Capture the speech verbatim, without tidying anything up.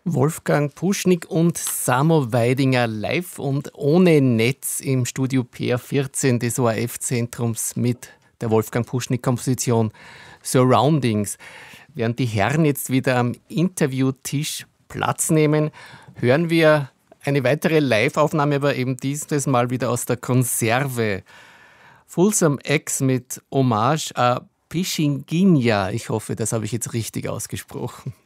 Wolfgang Puschnig und Samo Weidinger live und ohne Netz im Studio P R vierzehn des O R F-Zentrums mit der Wolfgang Puschnig-Komposition Surroundings. Während die Herren jetzt wieder am Interviewtisch Platz nehmen, hören wir eine weitere Live-Aufnahme, aber eben dieses Mal wieder aus der Konserve. Folsom X mit Hommage à Pichinguinha. Ich hoffe, das habe ich jetzt richtig ausgesprochen.